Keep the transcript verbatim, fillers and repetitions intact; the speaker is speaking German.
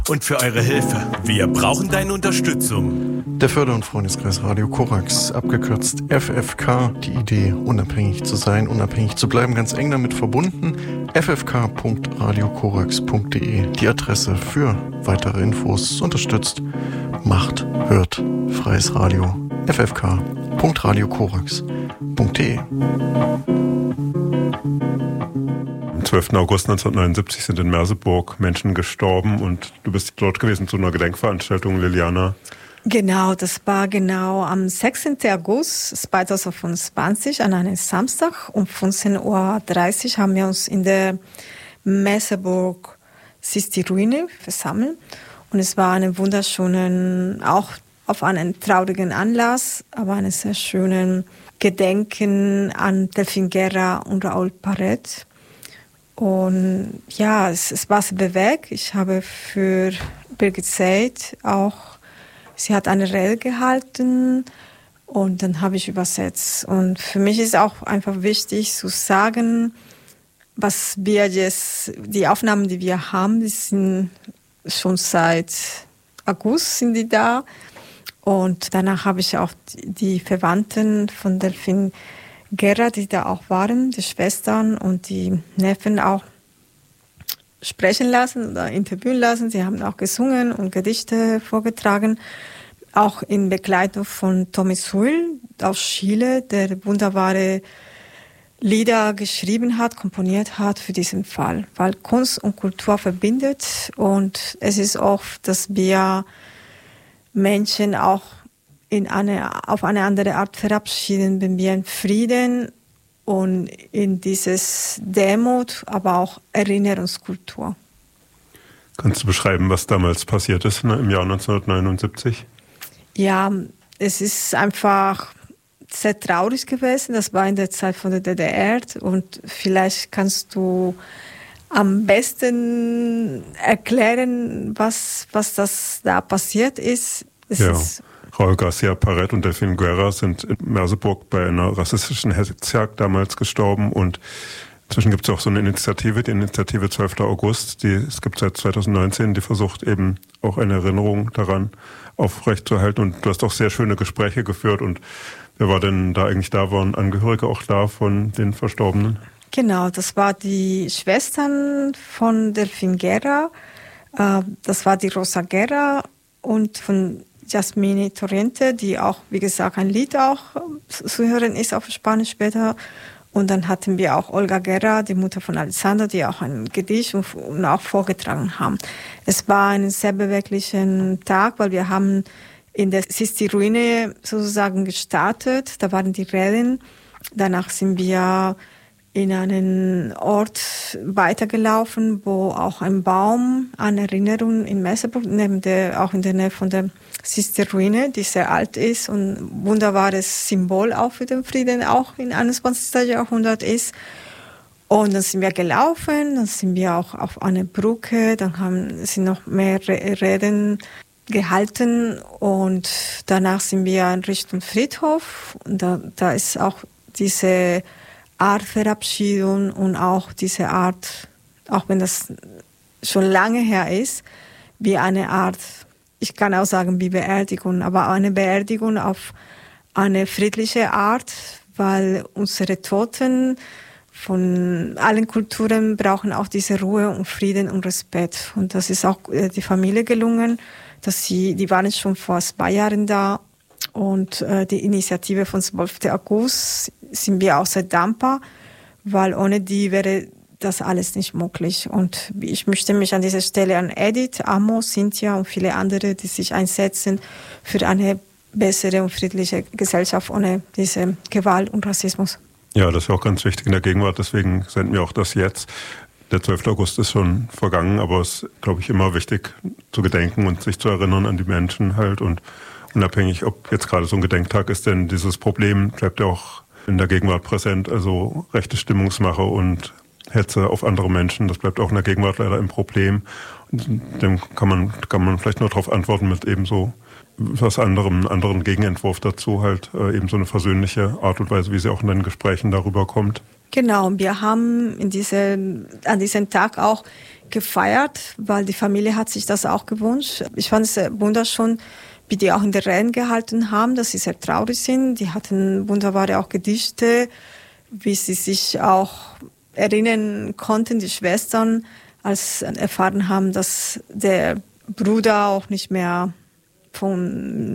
und für eure Hilfe. Wir brauchen deine Unterstützung. Der Förder- und Freundeskreis Radio Korax, abgekürzt F F K, die Idee, unabhängig zu sein, unabhängig zu bleiben, ganz eng damit verbunden. f f k punkt radio korax punkt d e, die Adresse für weitere Infos, unterstützt, macht, hört, freies Radio, f f k punkt radio korax punkt d e. Am zwölften August neunzehnhundertneunundsiebzig sind in Merseburg Menschen gestorben und du bist dort gewesen zu einer Gedenkveranstaltung, Liliana. Genau, das war genau am sechzehnten August zweitausendfünfundzwanzig an einem Samstag um fünfzehn Uhr dreißig haben wir uns in der Merseburg Sisti-Ruine versammelt und es war eine wunderschöne, auch auf einen traurigen Anlass, aber einen sehr schönen Gedenken an Delphine Guerra und Raoul Paret. Und ja, es, es war sehr bewegt. Ich habe für Birgit Seid auch, sie hat eine Rede gehalten und dann habe ich übersetzt. Und für mich ist auch einfach wichtig zu sagen, was wir jetzt, die Aufnahmen, die wir haben, die sind schon seit August sind die da. Und danach habe ich auch die Verwandten von Delphine Guerra, die da auch waren, die Schwestern und die Neffen auch sprechen lassen oder interviewen lassen. Sie haben auch gesungen und Gedichte vorgetragen, auch in Begleitung von Tommy Suil aus Chile, der wunderbare Lieder geschrieben hat, komponiert hat für diesen Fall, weil Kunst und Kultur verbindet und es ist oft, dass wir Menschen auch in eine, auf eine andere Art verabschieden, wenn wir in Frieden und in dieses Demut, aber auch Erinnerungskultur. Kannst du beschreiben, was damals passiert ist, ne, im Jahr neunzehnhundertneunundsiebzig? Ja, es ist einfach sehr traurig gewesen. Das war in der Zeit von der D D R und vielleicht kannst du am besten erklären, was, was das da passiert ist. Es ja. ist Raoul Garcia Paret und Delphine Guerra sind in Merseburg bei einer rassistischen Hetzjagd damals gestorben und inzwischen gibt es auch so eine Initiative, die Initiative zwölften August, die es gibt seit zweitausendneunzehn, die versucht eben auch eine Erinnerung daran aufrechtzuerhalten und du hast auch sehr schöne Gespräche geführt und wer war denn da eigentlich da? Waren Angehörige auch da von den Verstorbenen? Genau, das war die Schwestern von Delphine Guerra, das war die Rosa Guerra und von Jasmine Torrente, die auch, wie gesagt, ein Lied auch zu hören ist auf Spanisch später. Und dann hatten wir auch Olga Guerra, die Mutter von Alexander, die auch ein Gedicht und auch vorgetragen haben. Es war ein sehr beweglicher Tag, weil wir haben in der Sisti-Ruine sozusagen gestartet. Da waren die Reden. Danach sind wir in einen Ort weitergelaufen, wo auch ein Baum an Erinnerung in Merseburg, neben der, auch in der Nähe von der Sisti-Ruine, die sehr alt ist und ein wunderbares Symbol auch für den Frieden, auch im einundzwanzigsten Jahrhundert ist. Und dann sind wir gelaufen, dann sind wir auch auf eine Brücke, dann haben, sind noch mehr Reden gehalten und danach sind wir in Richtung Friedhof und da, da ist auch diese Art Verabschiedung und auch diese Art, auch wenn das schon lange her ist, wie eine Art, ich kann auch sagen wie Beerdigung, aber eine Beerdigung auf eine friedliche Art, weil unsere Toten von allen Kulturen brauchen auch diese Ruhe und Frieden und Respekt. Und das ist auch die Familie gelungen, dass sie, die waren schon vor zwei Jahren da und äh, die Initiative von zwölften August sind wir auch sehr dankbar, weil ohne die wäre das alles nicht möglich. Und ich möchte mich an dieser Stelle an Edith, Amo, Cynthia und viele andere, die sich einsetzen für eine bessere und friedliche Gesellschaft ohne diese Gewalt und Rassismus. Ja, das ist auch ganz wichtig in der Gegenwart, deswegen senden wir auch das jetzt. Der zwölfte August ist schon vergangen, aber es ist, glaube ich, immer wichtig zu gedenken und sich zu erinnern an die Menschen halt und unabhängig, ob jetzt gerade so ein Gedenktag ist, denn dieses Problem bleibt ja auch in der Gegenwart präsent, also rechte Stimmungsmache und Hetze auf andere Menschen, das bleibt auch in der Gegenwart leider ein Problem. Und dem kann man, kann man vielleicht nur darauf antworten mit eben so was anderem, einen anderen Gegenentwurf dazu, halt äh, eben so eine versöhnliche Art und Weise, wie sie auch in den Gesprächen darüber kommt. Genau, wir haben in diese, an diesem Tag auch gefeiert, weil die Familie hat sich das auch gewünscht. Ich fand es wunderschön, wie die auch in der Reden gehalten haben, dass sie sehr traurig sind. Die hatten wunderbare auch Gedichte, wie sie sich auch erinnern konnten, die Schwestern, als sie erfahren haben, dass der Bruder auch nicht mehr von